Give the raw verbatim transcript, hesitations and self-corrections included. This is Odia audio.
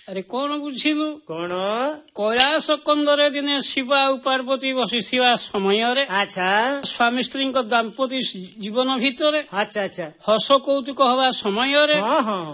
ଆରେ କଣ ବୁଝିଲୁ? କଣ? କୈଳାସ କନ୍ଦରେ ଦିନେ ଶିବ ଆଉ ପାର୍ବତୀ ବସିଥିବା ସମୟରେ ଆଚ୍ଛା ସ୍ୱାମୀ ସ୍ତ୍ରୀଙ୍କ ଦାମ୍ପତ୍ୟ ଜୀବନ ଭିତରେ ଆଚ୍ଛା ଆଚ୍ଛା ହସ କୌତୁକ ହବା ସମୟରେ ହଁ ହଁ